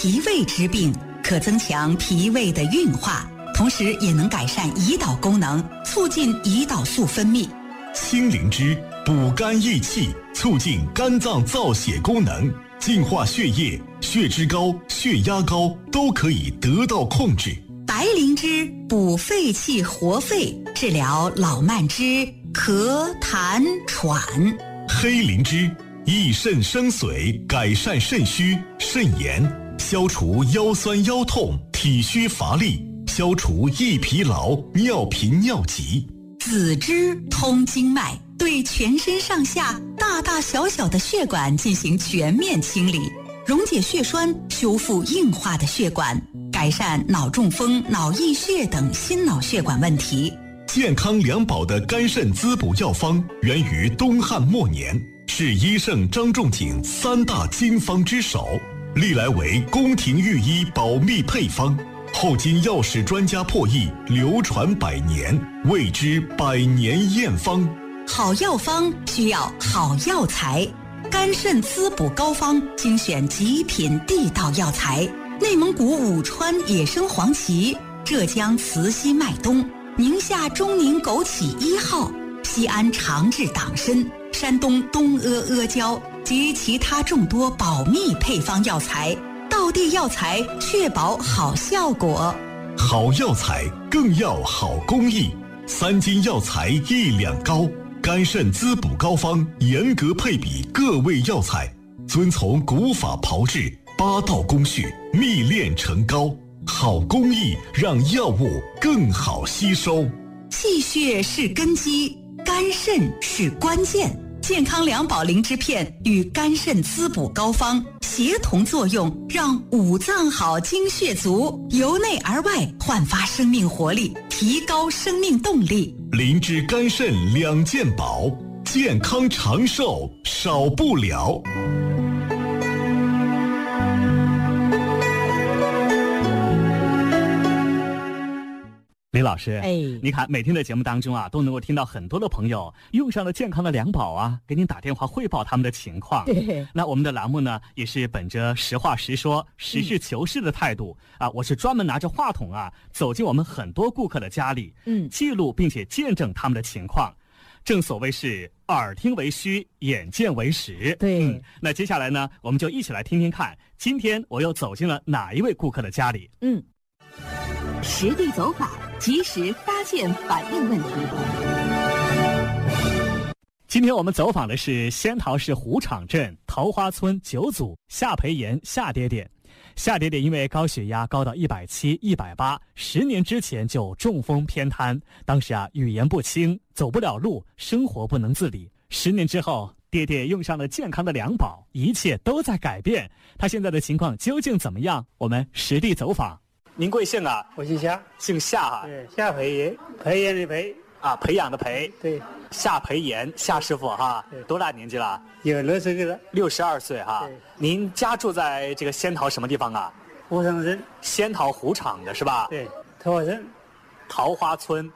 脾胃之病，可增强脾胃的运化，同时也能改善胰岛功能，促进胰岛素分泌。 青灵芝补肝益气，促进肝脏造血功能，净化血液，血脂高、血压高都可以得到控制。 白灵芝补肺气活肺，治疗老慢支、咳痰喘。 黑灵芝益肾生髓，改善肾虚肾炎，消除腰酸腰痛、体虚乏力，消除易疲劳、尿频尿急。 紫芝通经脉，对全身上下大大小小的血管进行全面清理，溶解血栓，修复硬化的血管，改善脑中风、脑溢血等心脑血管问题。 健康良宝的肝肾滋补药方源于东汉末年，是医圣张仲景3大经方之首，历来为宫廷御医保密配方，后经药史专家破译，流传100年，谓之100年验方。 好药方需要好药材，肝肾滋补膏方精选极品地道药材，内蒙古武川野生黄芪，浙江慈溪麦冬，宁夏中宁枸杞1号，西安长治党参，山东东阿胶及其他众多保密配方药材，道地药材，确保好效果。 好药材更要好工艺，3斤药材1两膏，肝肾滋补膏方严格配比各味药材，遵从古法炮制8道工序，密炼成膏。好工艺让药物更好吸收。 气血是根基，肝肾是关键。健康良宝灵芝片与肝肾滋补膏方协同作用，让五脏好、精血足，由内而外焕发生命活力，提高生命动力。 灵芝肝肾2件宝，健康长寿少不了。 李老师，你看每天的节目当中啊，都能够听到很多的朋友用上了健康的良宝啊，给您打电话汇报他们的情况。 对， 那我们的栏目呢，也是本着实话实说、实事求是的态度啊，我是专门拿着话筒啊，走进我们很多顾客的家里，记录并且见证他们的情况。正所谓是耳听为虚，眼见为实。 对， 那接下来呢，我们就一起来听听看，今天我又走进了哪一位顾客的家里。 实地走访，及时发现反映问题。 今天我们走访的是仙桃市湖场镇桃花村9组夏培炎夏爹爹。夏爹爹因为高血压高到170、180，10年之前就中风偏瘫，当时啊语言不清，走不了路，生活不能自理。10年之后，爹爹用上了健康的良宝，一切都在改变。他现在的情况究竟怎么样？我们实地走访。您贵姓啊？ 我姓夏。 姓夏啊？ 对，夏培炎，培养的培啊，培养的培。 对， 夏培炎，夏师傅哈。 对， 多大年纪了？ 有60岁了。 62岁哈。 对， 您家住在这个仙桃什么地方啊？ 湖场镇。 仙桃湖场的是吧？ 对，桃花镇。 桃花村。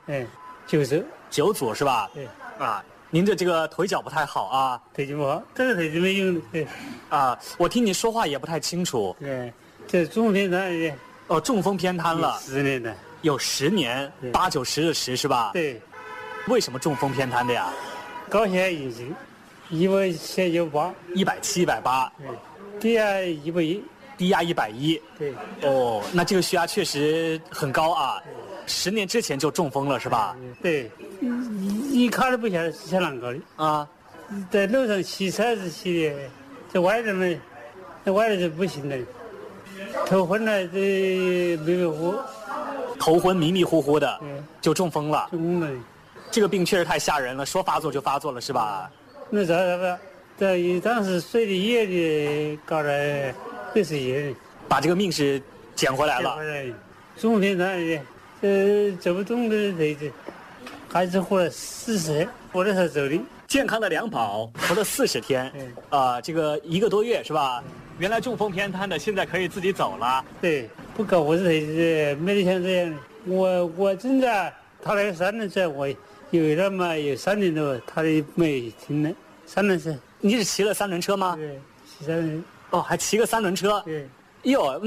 9 组是吧？ 对。 啊，您的这个腿脚不太好啊。 腿脚不好，这个腿子没用的。对。 啊，我听你说话也不太清楚。 对，这中风偏瘫。 哦，中风偏瘫了 10年的， 有10年，8、9、10的10是吧？ 对。 为什么中风偏瘫的呀？ 高血压引起，178、 170、180。 对，低压110， 低压110。 对。 哦，那这个血压确实很高啊！10年之前就中风了是吧？ 对，一看都不晓得是向哪高的啊， 在路上骑车子骑的，在外头嘛，在外头就不行了。头昏了，这迷迷糊糊， 头昏迷迷糊糊的，就中风了。 中风了， 这个病确实太吓人了，说发作就发作了，是吧？ 那咋办？这当时睡的夜的，搞了60夜， 把这个命是捡回来了。 中风偏瘫，走不动的腿子，还是活了40天，活的时候走的。 健康的良宝活了40天，这个1个多月是吧？原来中风偏瘫的，现在可以自己走了。 对，不搞我这腿子没得像这样的。我真的，他那个3轮车，我有了嘛，有3年多，他的没停了。3轮车， 你是骑了3轮车吗？ 对，骑3轮。 哦，还骑个3轮车。 对。 哟，